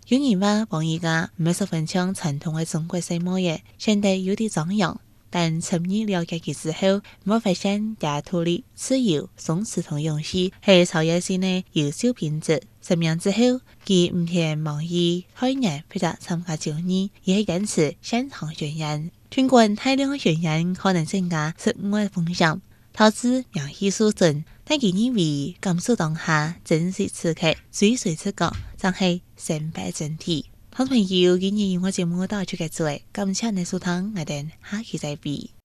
有人話王姨家唔係十分像傳統嘅中國式模樣，顯得有啲張揚。但深入了解佢之後，我發現大土里自由、鬆弛同勇氣係超越性嘅優秀品質。成名之後，佢唔聽網易開人或者參加綜藝，而係堅持現場巡演。儘管大量嘅巡演可能增加失誤嘅風險，導致名氣受損，但佢認為感受當下、珍惜此刻、追隨自我，才係成敗真諦。好朋友，今日我節目到此結束，感謝你收聽，我哋下期再會。